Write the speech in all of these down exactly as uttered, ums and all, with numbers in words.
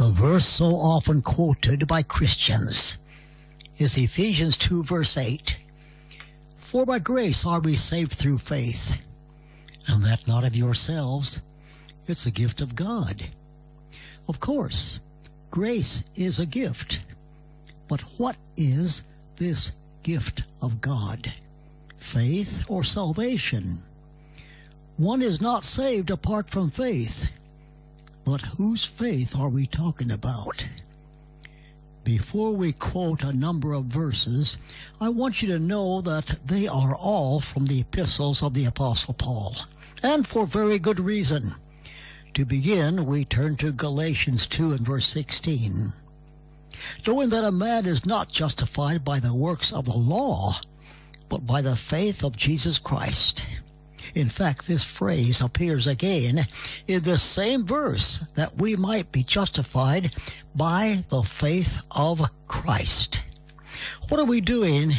The verse so often quoted by Christians is Ephesians two, verse eight. For by grace are we saved through faith, and that not of yourselves, it's a gift of God. Of course, grace is a gift. But what is this gift of God? Faith or salvation? One is not saved apart from faith. But whose faith are we talking about? Before we quote a number of verses, I want you to know that they are all from the epistles of the Apostle Paul, and for very good reason. To begin, we turn to Galatians two and verse sixteen. Knowing that a man is not justified by the works of the law, but by the faith of Jesus Christ. In fact, this phrase appears again in the same verse, that we might be justified by the faith of Christ. What are we doing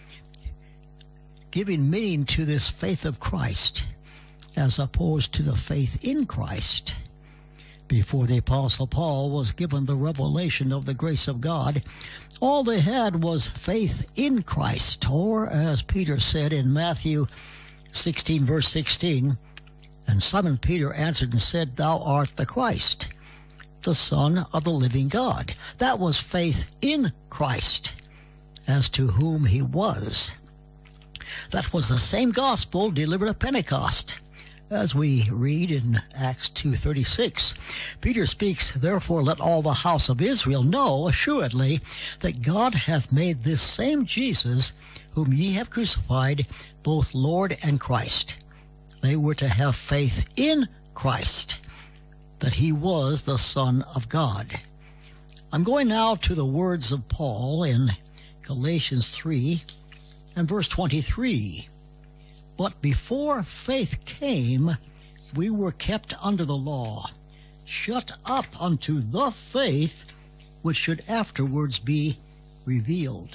giving meaning to this faith of Christ as opposed to the faith in Christ? Before the Apostle Paul was given the revelation of the grace of God, all they had was faith in Christ, or as Peter said in Matthew sixteen, verse sixteen, and Simon Peter answered and said, Thou art the Christ, the Son of the living God. That was faith in Christ, as to whom he was. That was the same gospel delivered at Pentecost. As we read in Acts two thirty-six, Peter speaks, Therefore let all the house of Israel know assuredly that God hath made this same Jesus, whom ye have crucified, both Lord and Christ. They were to have faith in Christ, that he was the Son of God. I'm going now to the words of Paul in Galatians three and verse twenty-three. But before faith came, we were kept under the law, shut up unto the faith which should afterwards be revealed.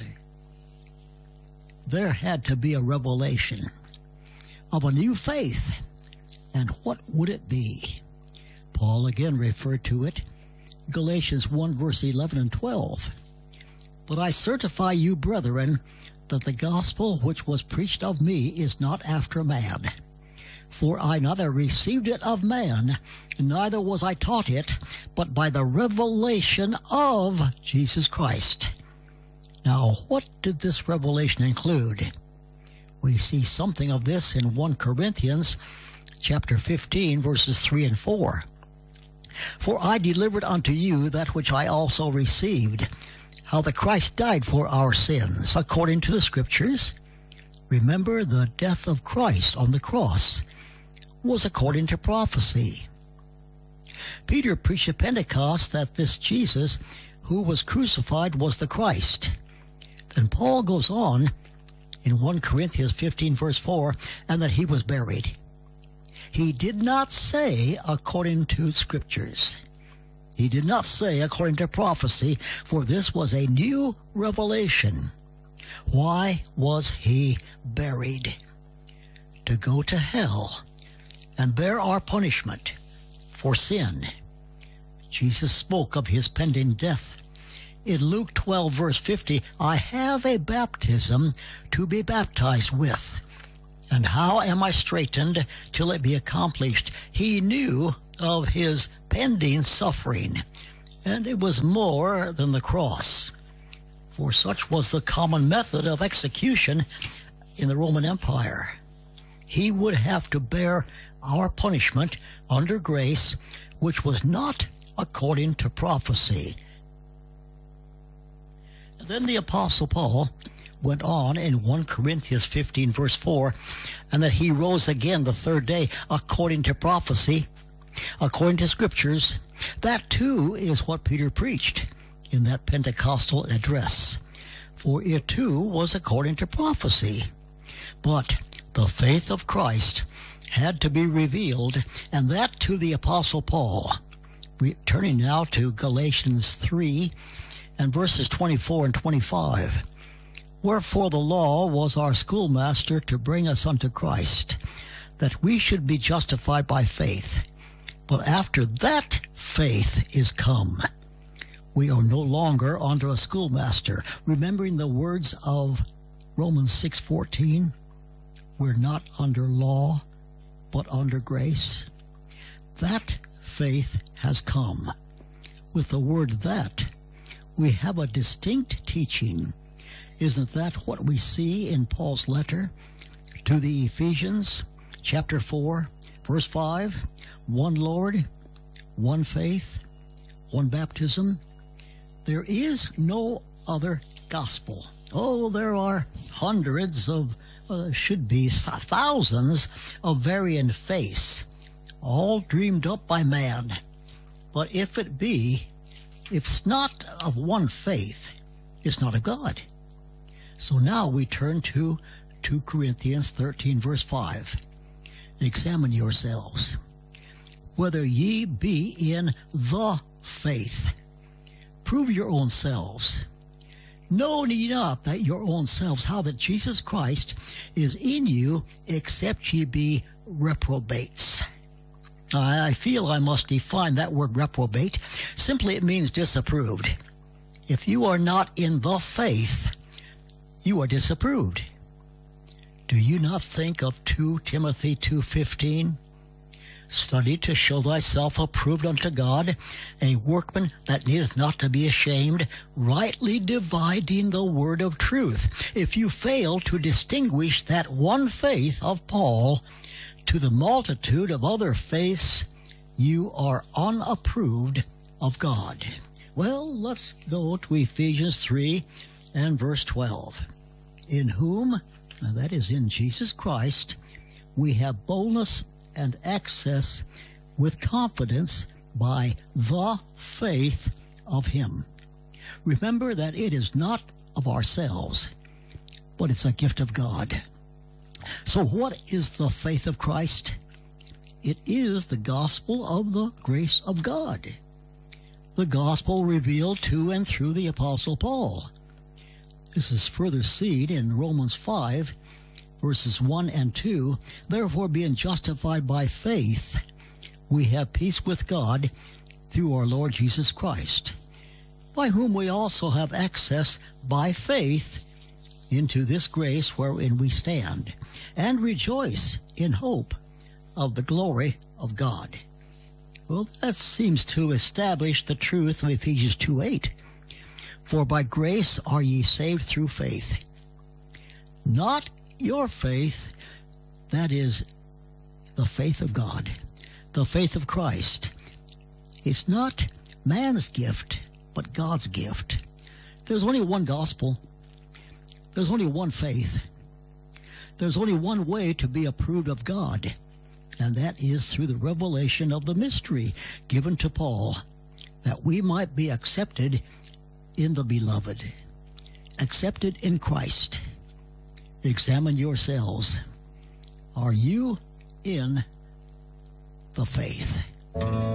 There had to be a revelation of a new faith. And what would it be? Paul again referred to it, Galatians one, verse eleven and twelve. But I certify you, brethren, that the gospel which was preached of me is not after man. For I neither received it of man, neither was I taught it, but by the revelation of Jesus Christ. Now, what did this revelation include? We see something of this in First Corinthians chapter fifteen, verses three and four. For I delivered unto you that which I also received, how the Christ died for our sins, according to the Scriptures. Remember, the death of Christ on the cross was according to prophecy. Peter preached at Pentecost that this Jesus who was crucified was the Christ. Then Paul goes on in First Corinthians fifteen, verse four, and that he was buried. He did not say according to Scriptures. He did not say according to prophecy, for this was a new revelation. Why was he buried? To go to hell and bear our punishment for sin. Jesus spoke of his pending death. In Luke twelve, verse fifty, I have a baptism to be baptized with, and how am I straitened till it be accomplished? He knew of his pending suffering, and it was more than the cross, for such was the common method of execution in the Roman Empire. He would have to bear our punishment under grace, which was not according to prophecy. And then the Apostle Paul went on in First Corinthians fifteen, verse four, and that he rose again the third day according to prophecy, according to Scriptures. That too is what Peter preached in that Pentecostal address, for it too was according to prophecy. But the faith of Christ had to be revealed, and that to the Apostle Paul. Returning now to Galatians three and verses twenty-four and twenty-five. Wherefore the law was our schoolmaster to bring us unto Christ, that we should be justified by faith. But after that faith is come, We are no longer under a schoolmaster. Remembering the words of Romans six fourteen, we're not under law, but under grace. That faith has come. With the word that, we have a distinct teaching. Isn't that what we see in Paul's letter to the Ephesians, chapter four, verse five? One Lord, one faith, one baptism. There is no other gospel. Oh, there are hundreds of, uh, should be thousands of varying faiths, all dreamed up by man. But if it be, if it's not of one faith, it's not of God. So now we turn to two Corinthians thirteen, verse five. Examine yourselves, whether ye be in the faith. Prove your own selves. Know ye not that your own selves, how that Jesus Christ is in you, except ye be reprobates. I feel I must define that word reprobate. Simply it means disapproved. If you are not in the faith, you are disapproved. Do you not think of two Timothy two fifteen? Study to show thyself approved unto God, a workman that needeth not to be ashamed, rightly dividing the word of truth. If you fail to distinguish that one faith of Paul to the multitude of other faiths, you are unapproved of God. Well, let's go to Ephesians three and verse twelve. In whom, that is in Jesus Christ, we have boldness and access with confidence by the faith of him. Remember that it is not of ourselves, but it's a gift of God. So what is the faith of Christ? It is the gospel of the grace of God, the gospel revealed to and through the Apostle Paul. This is further seen in Romans five, verses one and two. Therefore, being justified by faith, we have peace with God through our Lord Jesus Christ, by whom we also have access by faith into this grace wherein we stand, and rejoice in hope of the glory of God. Well, that seems to establish the truth of Ephesians two eight. For by grace are ye saved through faith. Not your faith, that is the faith of God, the faith of Christ. It's not man's gift, but God's gift. There's only one gospel. There's only one faith. There's only one way to be approved of God, and that is through the revelation of the mystery given to Paul, that we might be accepted in the beloved, accepted in Christ. Examine yourselves. Are you in the faith?